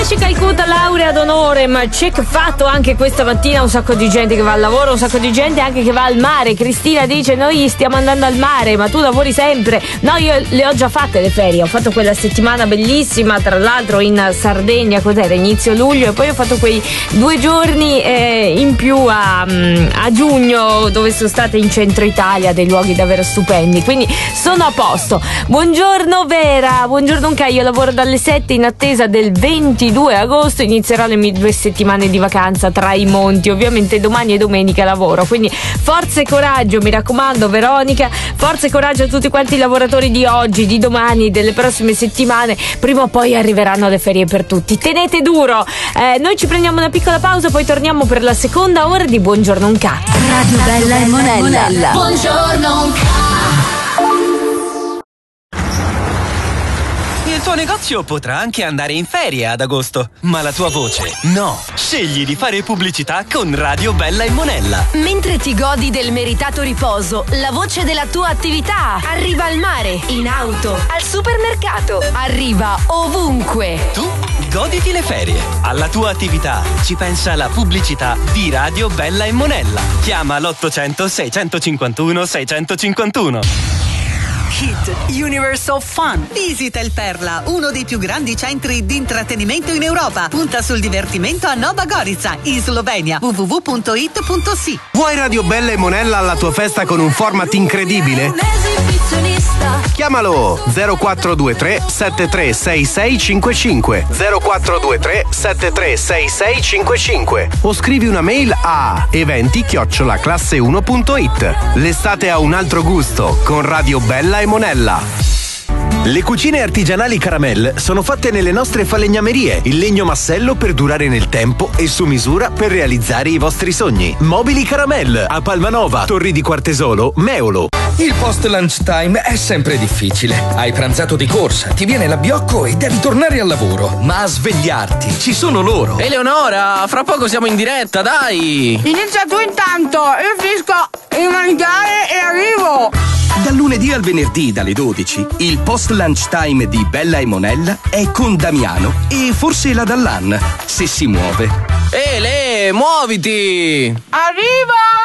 Lecce Calcutta, laurea d'onore, ma check fatto anche questa mattina. Un sacco di gente che va al lavoro, un sacco di gente anche che va al mare. Cristina dice: noi stiamo andando al mare, ma tu lavori sempre. No, io le ho già fatte le ferie, ho fatto quella settimana bellissima, tra l'altro in Sardegna, cos'era, inizio luglio, e poi ho fatto quei 2 giorni in più a giugno, dove sono state in centro Italia, dei luoghi davvero stupendi, quindi sono a posto. Buongiorno Vera, buongiorno Unca, io lavoro dalle 7 in attesa del 22 agosto, inizierò le mie 2 settimane di vacanza tra i monti, ovviamente domani e domenica lavoro, quindi forza e coraggio, mi raccomando Veronica, forza e coraggio a tutti quanti i lavoratori di oggi, di domani, delle prossime settimane, prima o poi arriveranno le ferie per tutti, tenete duro. Noi ci prendiamo una piccola pausa, poi torniamo per la seconda ora di Buongiorno Unca. Radio Bella e Monella. Buongiorno Unca. Il tuo negozio potrà anche andare in ferie ad agosto, ma la tua voce no. Scegli di fare pubblicità con Radio Bella e Monella. Mentre ti godi del meritato riposo, la voce della tua attività arriva al mare, in auto, al supermercato, arriva ovunque. Tu goditi le ferie. Alla tua attività ci pensa la pubblicità di Radio Bella e Monella. Chiama l'800 651 651. Hit Universe of Fun. Visita il Perla, uno dei più grandi centri di intrattenimento in Europa. Punta sul divertimento a Nova Gorica, in Slovenia. www.it.si. Vuoi Radio Bella e Monella alla tua festa con un format incredibile? Chiamalo 0423 736655 0423 736655 o scrivi una mail a eventi@classe1.it. L'estate ha un altro gusto con Radio Bella e Monella. Le cucine artigianali Caramel sono fatte nelle nostre falegnamerie, in legno massello per durare nel tempo e su misura per realizzare i vostri sogni. Mobili Caramel a Palmanova, Torri di Quartesolo, Meolo. Il post lunch time è sempre difficile. Hai pranzato di corsa, ti viene l'abbiocco e devi tornare al lavoro. Ma a svegliarti ci sono loro. Eleonora, fra poco siamo in diretta, dai! Inizia tu intanto, io finisco di mangiare e arrivo! Dal lunedì al venerdì dalle 12, il post lunch time di Bella e Monella è con Damiano e forse la Dallan, se si muove. Ele, muoviti! Arrivo!